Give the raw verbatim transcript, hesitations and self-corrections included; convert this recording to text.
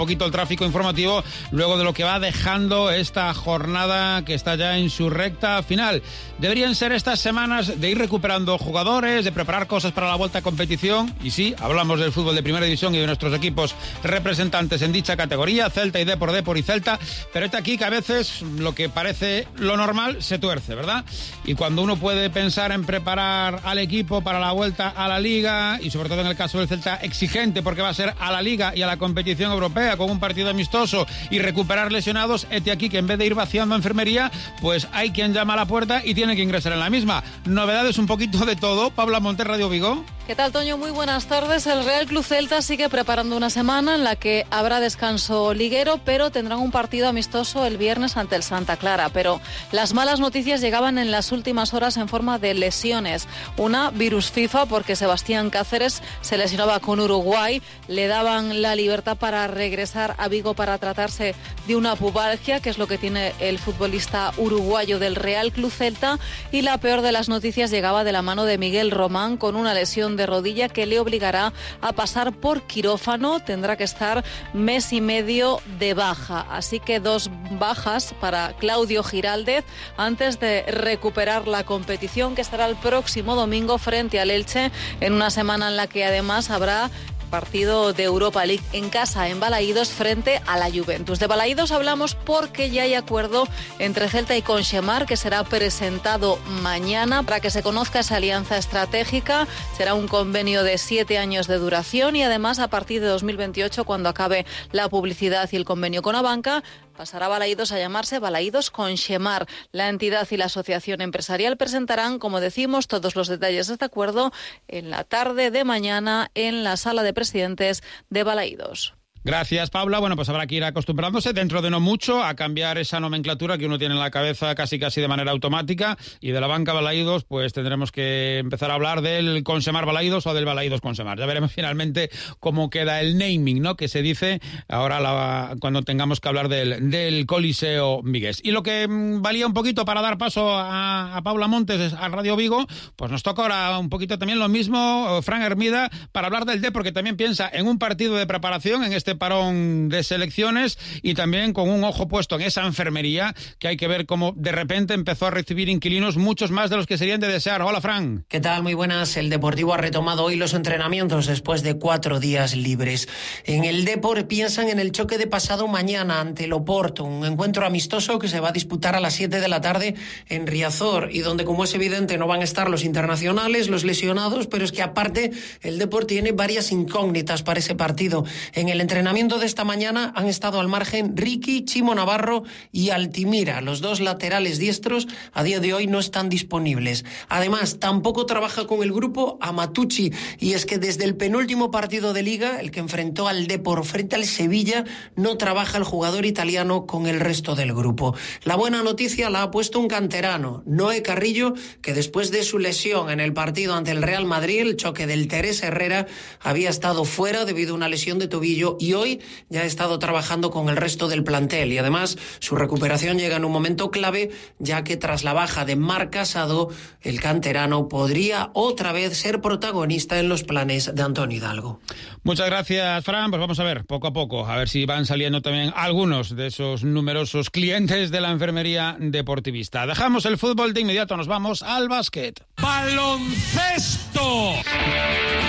poquito el tráfico informativo luego de lo que va dejando esta jornada que está ya en su recta final. Deberían ser estas semanas de ir recuperando jugadores, de preparar cosas para la vuelta a competición. Y sí, hablamos del fútbol de primera división y de nuestros equipos representantes en dicha categoría, Celta y Depor, Depor y Celta. Pero está aquí que a veces lo que parece lo normal se tuerce, ¿verdad? Y cuando uno puede pensar en preparar al equipo para la vuelta a la Liga, y sobre todo en el caso del Celta exigente porque va a ser a la Liga y a la competición europea con un partido amistoso y recuperar lesionados, este aquí que en vez de ir vaciando enfermería, pues hay quien llama a la puerta y tiene que ingresar en la misma. Novedades un poquito de todo. Paula Montes, Radio Vigo. ¿Qué tal, Toño? Muy buenas tardes. El Real Club Celta sigue preparando una semana en la que habrá descanso liguero, pero tendrán un partido amistoso el viernes ante el Santa Clara. Pero las malas noticias llegaban en las últimas horas en forma de lesiones. Una, virus FIFA, porque Sebastián Cáceres se lesionaba con Uruguay. Le daban la libertad para regresar a Vigo para tratarse de una pubalgia, que es lo que tiene el futbolista uruguayo del Real Club Celta. Y la peor de las noticias llegaba de la mano de Miguel Román, con una lesión de rodilla que le obligará a pasar por quirófano. Tendrá que estar mes y medio de baja. Así que dos bajas para Claudio Giraldez antes de recuperar la competición, que estará el próximo domingo frente al Elche, en una semana en la que además habrá partido de Europa League en casa en Balaídos frente a la Juventus. De Balaídos hablamos porque ya hay acuerdo entre Celta y Conxemar, que será presentado mañana para que se conozca esa alianza estratégica. Será un convenio de siete años de duración y además a partir de dos mil veintiocho, cuando acabe la publicidad y el convenio con Abanca, pasará Balaídos a llamarse Balaídos Conxemar. La entidad y la asociación empresarial presentarán, como decimos, todos los detalles de este acuerdo en la tarde de mañana en la sala de presidentes de Balaídos. Gracias, Paula. Bueno, pues habrá que ir acostumbrándose dentro de no mucho a cambiar esa nomenclatura que uno tiene en la cabeza casi casi de manera automática, y de la banca Balaídos pues tendremos que empezar a hablar del Conxemar Balaídos o del Balaídos Conxemar. Ya veremos finalmente cómo queda el naming, ¿no?, que se dice ahora la, cuando tengamos que hablar del, del Coliseo Vigués. Y lo que mmm, valía un poquito para dar paso a, a Paula Montes, a Radio Vigo, pues nos toca ahora un poquito también lo mismo, Fran Hermida, para hablar del Depor, porque también piensa en un partido de preparación en este parón de selecciones y también con un ojo puesto en esa enfermería, que hay que ver cómo de repente empezó a recibir inquilinos muchos más de los que serían de desear. Hola, Fran. ¿Qué tal? Muy buenas. El Deportivo ha retomado hoy los entrenamientos después de cuatro días libres. En el Depor piensan en el choque de pasado mañana ante el Oporto, un encuentro amistoso que se va a disputar a las siete de la tarde en Riazor, y donde, como es evidente, no van a estar los internacionales, los lesionados, pero es que aparte el Depor tiene varias incógnitas para ese partido. En el entrenamiento de esta mañana han estado al margen Ricky, Chimo Navarro y Altimira. Los dos laterales diestros a día de hoy no están disponibles. Además, tampoco trabaja con el grupo Amatucci, y es que desde el penúltimo partido de Liga, el que enfrentó al Depor frente al Sevilla, no trabaja el jugador italiano con el resto del grupo. La buena noticia la ha puesto un canterano, Noé Carrillo, que después de su lesión en el partido ante el Real Madrid, el choque del Teresa Herrera, había estado fuera debido a una lesión de tobillo, y hoy ya ha estado trabajando con el resto del plantel, y además su recuperación llega en un momento clave, ya que tras la baja de Marc Casado, el canterano podría otra vez ser protagonista en los planes de Antonio Hidalgo. Muchas gracias, Fran. Pues vamos a ver, poco a poco, a ver si van saliendo también algunos de esos numerosos clientes de la enfermería deportivista. Dejamos el fútbol de inmediato, nos vamos al básquet. ¡Baloncesto!